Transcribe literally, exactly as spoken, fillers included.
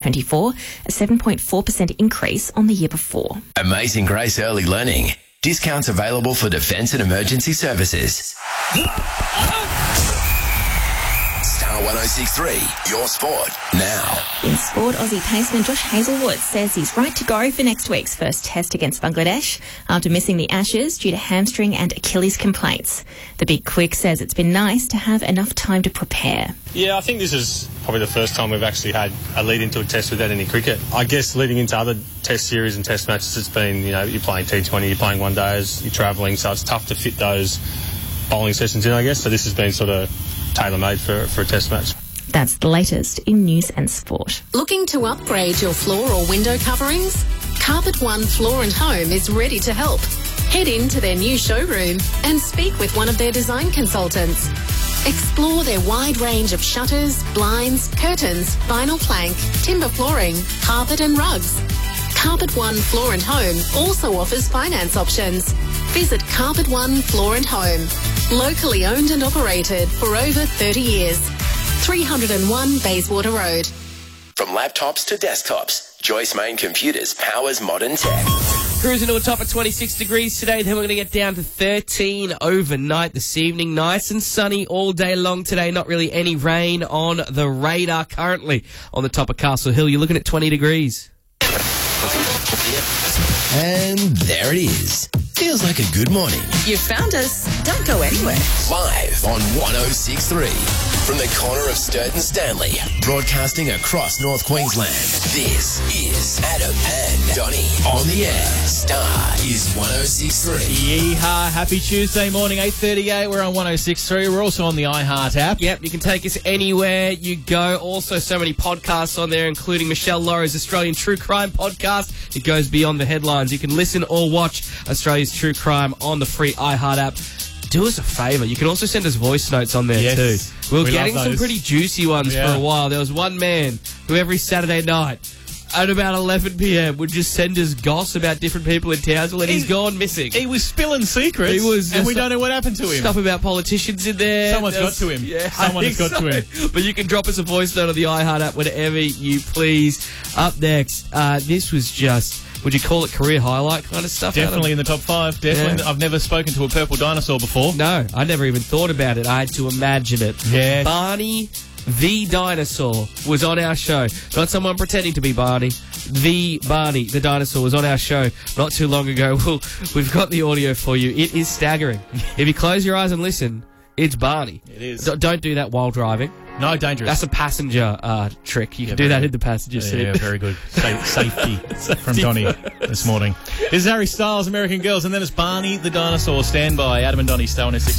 twenty-four, a seven point four percent increase on the year before. Amazing Grace Early Learning. Discounts available for defence and emergency services. Star one oh six point three, your sport, now. In sport, Aussie paceman Josh Hazlewood says he's right to go for next week's first test against Bangladesh after missing the Ashes due to hamstring and Achilles complaints. The Big Quick says it's been nice to have enough time to prepare. Yeah, I think this is probably the first time we've actually had a lead into a test without any cricket. I guess leading into other test series and test matches, it's been, you know, you're playing T twenty, you're playing one days, you're travelling, so it's tough to fit those bowling sessions in, I guess. So this has been sort of tailor-made for, for a test match. That's the latest in news and sport. Looking to upgrade your floor or window coverings? Carpet One Floor and Home is ready to help. Head into their new showroom and speak with one of their design consultants. Explore their wide range of shutters, blinds, curtains, vinyl plank, timber flooring, carpet and rugs. Carpet One Floor and Home also offers finance options. Visit Carpet One Floor and Home. Locally owned and operated for over thirty years. three oh one Bayswater Road. From laptops to desktops, Joyce Main Computers powers modern tech. Cruising to a top of twenty-six degrees today, then we're going to get down to thirteen overnight this evening. Nice and sunny all day long today. Not really any rain on the radar currently on the top of Castle Hill. You're looking at twenty degrees. And there it is. Feels like a good morning. You found us. Don't go anywhere. Live on one oh six point three. From the corner of Sturt and Stanley, broadcasting across North Queensland. This is Adam and Donnie on the air. Star is one oh six point three. Yeehaw. Happy Tuesday morning, eight thirty-eight. We're on one oh six point three. We're also on the iHeart app. Yep, you can take us anywhere you go. Also, so many podcasts on there, including Michelle Laurie's Australian True Crime podcast. It goes beyond the headlines. You can listen or watch Australia's True Crime on the free iHeart app. Do us a favour. You can also send us voice notes on there yes, too. We were we getting some pretty juicy ones yeah. for a while. There was one man who every Saturday night at about eleven p.m. would just send us goss about different people in Townsville, and he, he's gone missing. He was spilling secrets, he was, and we don't know what happened to him. Stuff about politicians in there. Someone's There's, got to him. Yeah, Someone's got so. to him. But you can drop us a voice note on the iHeart app whenever you please. Up next, uh, this was just... Would you call it career highlight kind of stuff? Definitely in the top five. Definitely. Yeah. I've never spoken to a purple dinosaur before. No, I never even thought about it. I had to imagine it. Yes. Barney the dinosaur was on our show. Not someone pretending to be Barney. The Barney the dinosaur was on our show not too long ago. Well, we've got the audio for you. It is staggering. If you close your eyes and listen, it's Barney. It is. D- don't do that while driving. No, dangerous. That's a passenger uh, trick. You yeah, can do that good. in the passenger yeah, seat. Yeah, very good. Sa- safety from Donnie this morning. This is Harry Styles, American Girls, and then it's Barney the Dinosaur. Stand by. Adam and Donnie, Star one oh six.